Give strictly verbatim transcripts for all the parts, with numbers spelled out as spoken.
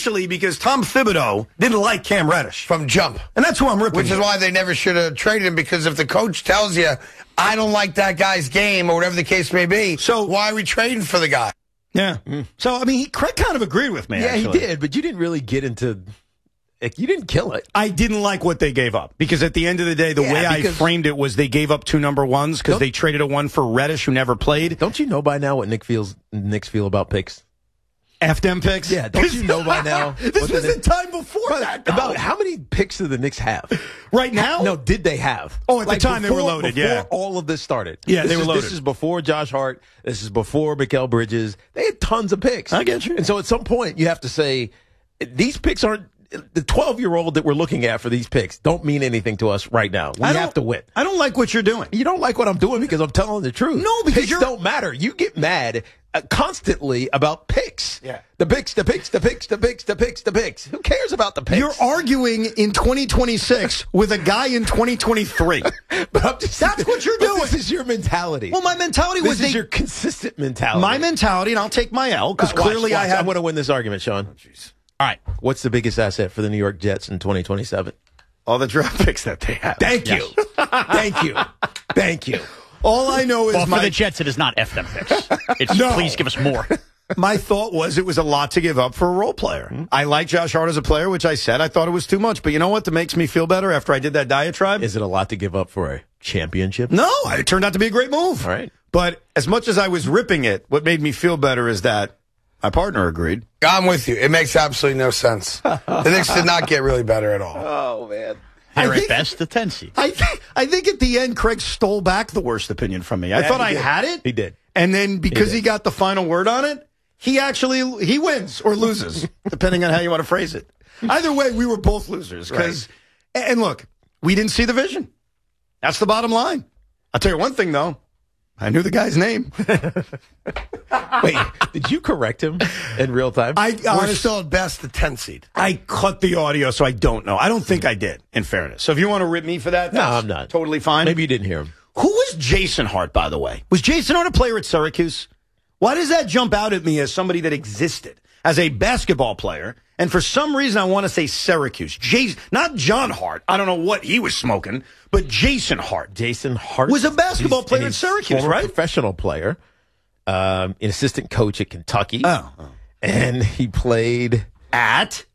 essentially because Tom Thibodeau didn't like Cam Reddish. From jump. And that's who I'm ripping. Which is why they never should have traded him, because if the coach tells you, I don't like that guy's game, or whatever the case may be, so why are we trading for the guy? Yeah. Mm. So, I mean, he, Craig kind of agreed with me, Yeah, actually. he did, but you didn't really get into... You didn't kill it. I didn't like what they gave up, because at the end of the day, the yeah, way I framed it was they gave up two number ones because they traded a one for Reddish, who never played. Don't you know by now what Nick feels? Knicks feel about picks? F them picks? Yeah, don't you know by now? This was the, the time before about, that. Though. About how many picks do the Knicks have? Right now? No, did they have? Oh, at like the time before, they were loaded, before yeah. all of this started. Yeah, this they were is, loaded. This is before Josh Hart. This is before Mikal Bridges. They had tons of picks. I get you. And so at some point, you have to say, these picks aren't, the twelve-year-old that we're looking at for these picks don't mean anything to us right now. We have to win. I don't like what you're doing. You don't like what I'm doing because I'm telling the truth. No, because picks you're... don't matter. You get mad uh, constantly about picks. Yeah. The picks, the picks, the picks, the picks, the picks, the picks. Who cares about the picks? You're arguing in twenty twenty-six with a guy in twenty twenty-tee. But I'm just, That's what you're doing. This is your mentality. Well, my mentality was... This is they, your consistent mentality. My mentality, and I'll take my L, because Uh, watch, clearly watch. I have... I want to win this argument, Sean. Oh, jeez. All right. What's the biggest asset for the New York Jets in twenty twenty-seven? All the draft picks that they have. Thank you. Thank you. Thank you. All I know is well, my... for the Jets, it is not F them picks. It's No. please give us more. My thought was it was a lot to give up for a role player. Mm-hmm. I like Josh Hart as a player, which I said I thought it was too much. But you know what? That makes me feel better after I did that diatribe. Is it a lot to give up for a championship? No, it turned out to be a great move. All right. But as much as I was ripping it, what made me feel better is that my partner agreed. I'm with you. It makes absolutely no sense. The Knicks did not get really better at all. Oh, man. They're I think- at best the ten seed. I think, I think at the end, Craig stole back the worst opinion from me. I Yeah, thought he I did. had it. He did. And then because He he, did. got the final word on it, he actually, he wins or loses, depending on how you want to phrase it. Either way, we were both losers. Because, and look, we didn't see the vision. That's the bottom line. I'll tell you one thing, though. I knew the guy's name. Wait, did you correct him in real time? I We're honestly, still at best the tenth seed. I cut the audio, so I don't know. I don't think I did, in fairness. So if you want to rip me for that, No, that's I'm not. totally fine. Maybe you didn't hear him. Who was Jason Hart, by the way? Was Jason Hart a player at Syracuse? Why does that jump out at me as somebody that existed as a basketball player? And for some reason, I want to say Syracuse. Jason, not John Hart. I don't know what he was smoking, but Jason Hart. Jason Hart Was a basketball he's- player and at he's Syracuse, former right? Professional player, um, an assistant coach at Kentucky. Oh, oh. And he played At?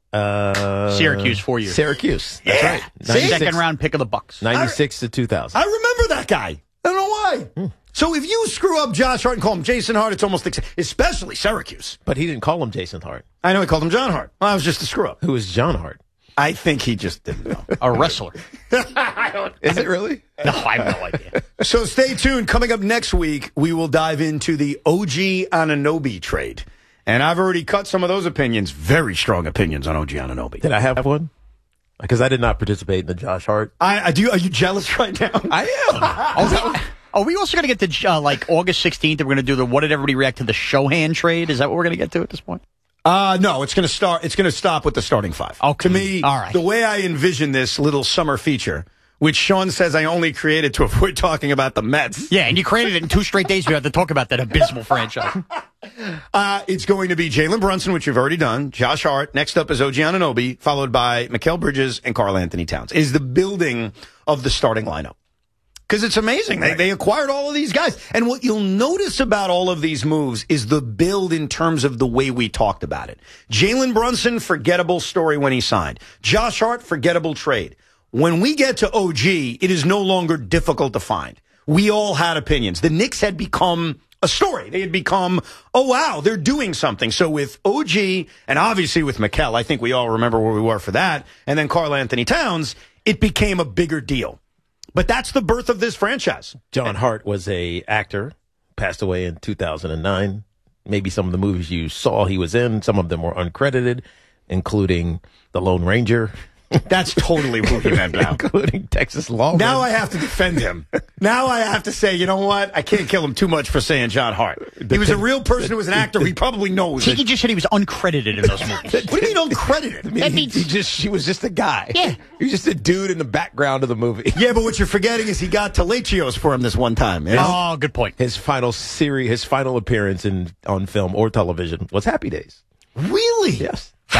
uh, Syracuse, four years. Syracuse. That's Yeah. right. See? ninety-six Second round pick of the Bucks. ninety-six to two thousand. I remember that guy. I don't know why. Hmm. So if you screw up Josh Hart and call him Jason Hart, it's almost, ex- especially Syracuse. But he didn't call him Jason Hart. I know he called him John Hart. Well, I was just a screw up. Who was John Hart? I think he just didn't know. A wrestler. Is it really? No, I have no idea. So stay tuned. Coming up next week, we will dive into the O G Anunoby trade. And I've already cut some of those opinions, very strong opinions on O G Anunoby. Did I have one? Because I did not participate in the Josh Hart. I, I do. Are you jealous right now? I am. Are we, are we also going to get to uh, like August sixteenth? And we're going to do the what did everybody react to the Shohan trade? Is that what we're going to get to at this point? Uh, no, it's going to start. It's going to stop with the starting five. Okay. To me, All right. the way I envision this little summer feature, which Sean says I only created to avoid talking about the Mets. Yeah, and you created it in two straight days. We have to talk about that abysmal franchise. Uh, it's going to be Jalen Brunson, which you've already done, Josh Hart. Next up is O G Anunoby, followed by Mikal Bridges and Karl Anthony Towns. Is the building of the starting lineup. Because it's amazing. They, they acquired all of these guys. And what you'll notice about all of these moves is the build in terms of the way we talked about it. Jalen Brunson, forgettable story when he signed. Josh Hart, forgettable trade. When we get to O G, it is no longer difficult to find. We all had opinions. The Knicks had become a story. They had become, oh, wow, they're doing something. So with O G and obviously with Mikal, I think we all remember where we were for that. And then Karl Anthony Towns, it became a bigger deal. But that's the birth of this franchise. John Hart was a actor, passed away in two thousand nine. Maybe some of the movies you saw he was in, some of them were uncredited, including The Lone Ranger. That's totally what he meant now. Including Texas Lawman. Now I have to defend him. Now I have to say, you know what? I can't kill him too much for saying John Hart. He was a real person who was an actor. He probably knows. Tiki just said he was uncredited in those movies. What do you mean uncredited? I mean, That he, means- he just she was just a guy. Yeah. He was just a dude in the background of the movie. Yeah, but what you're forgetting is he got Telechios for him this one time. You know? Oh, good point. His final series, his final appearance in on film or television was Happy Days. Really? Yes.